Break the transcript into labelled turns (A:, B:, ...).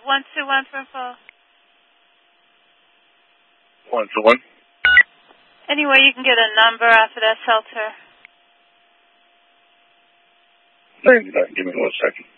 A: 121 for info.
B: 121.
A: Anyway, you can get a number off of that shelter.
B: Give me 1 second.